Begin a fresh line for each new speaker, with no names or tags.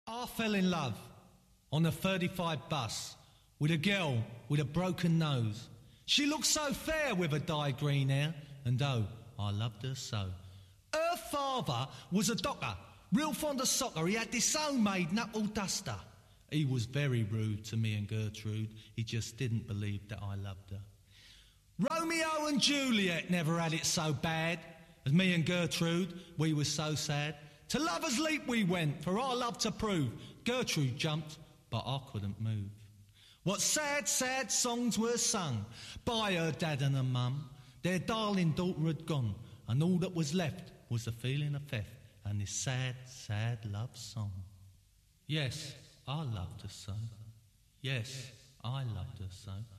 I fell in love on a 35 bus with a girl with a broken nose. She looked so fair with her dyed green hair, and oh, I loved her so. Her father was a doctor, real fond of soccer. He had this homemade knuckle duster. He was very rude to me and Gertrude. He just didn't believe that I loved her. Romeo and Juliet never had it so bad as me and Gertrude. We were so sad. To lovers' leap we went, for our love to prove. Gertrude jumped, but I couldn't move. What sad, sad songs were sung by her dad and her mum. Their darling daughter had gone, and all that was left was the feeling of theft and this sad, sad love song. Yes, I loved her so. Yes, I loved her so.